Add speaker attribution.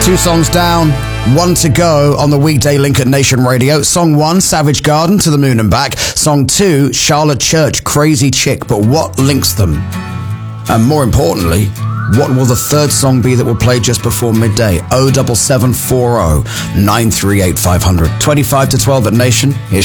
Speaker 1: 2 songs down, 1 to go on the weekday link at Nation Radio. Song 1, Savage Garden, To the Moon and Back. Song 2, Charlotte Church, Crazy Chick. But what links them? And more importantly, what will the third song be that will play just before midday? 07740 938 500. 25 to 12 at Nation. Here's